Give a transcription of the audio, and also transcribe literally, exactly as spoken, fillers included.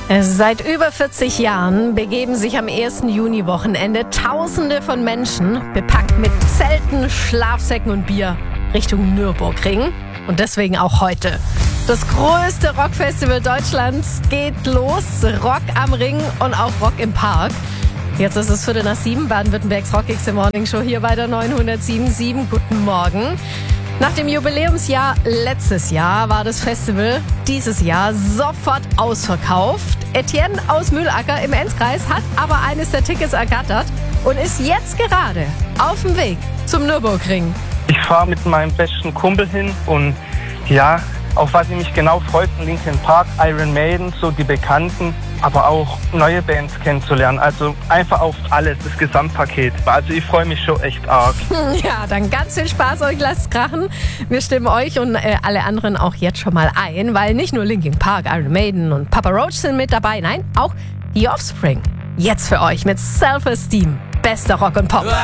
Seit über vierzig Jahren begeben sich am ersten Juni-Wochenende Tausende von Menschen, bepackt mit Zelten, Schlafsäcken und Bier, Richtung Nürburgring. Und deswegen auch heute. Das größte Rockfestival Deutschlands geht los. Rock am Ring und auch Rock im Park. Jetzt ist es Viertel nach sieben, Baden-Württembergs Rock X Morning Show hier bei der neunhundertsieben Komma sieben. Guten Morgen. Nach dem Jubiläumsjahr letztes Jahr war das Festival dieses Jahr sofort ausverkauft. Etienne aus Mühlacker im Enzkreis hat aber eines der Tickets ergattert und ist jetzt gerade auf dem Weg zum Nürburgring. Ich fahre mit meinem besten Kumpel hin und ja, auf was ich mich genau freue, Linkin Park, Iron Maiden, so die Bekannten, aber auch neue Bands kennenzulernen. Also einfach auf alles, das Gesamtpaket. Also ich freue mich schon echt arg. Ja, dann ganz viel Spaß, euch lasst krachen. Wir stimmen euch und äh, alle anderen auch jetzt schon mal ein, weil nicht nur Linkin Park, Iron Maiden und Papa Roach sind mit dabei, nein, auch die Offspring. Jetzt für euch mit Self-Esteem. Bester Rock und Pop.